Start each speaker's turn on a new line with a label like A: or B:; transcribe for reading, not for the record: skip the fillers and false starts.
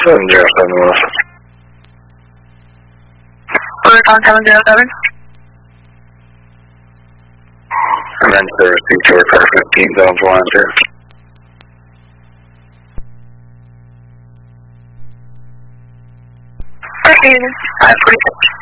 A: 707 Wilson.
B: Oricon 707.
A: And then service detour car 15 zones 1 and 2.
B: Okay, 546.